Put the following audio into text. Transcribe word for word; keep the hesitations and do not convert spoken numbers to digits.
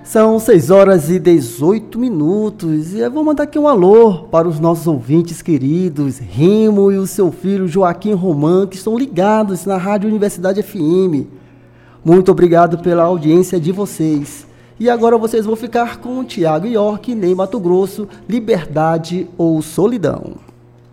São seis horas e dezoito minutos e eu vou mandar aqui um alô para os nossos ouvintes queridos, Rimo e o seu filho Joaquim Roman, que estão ligados na Rádio Universidade F M. Muito obrigado pela audiência de vocês. E agora vocês vão ficar com o Tiago York, Ney Mato Grosso, Liberdade ou Solidão.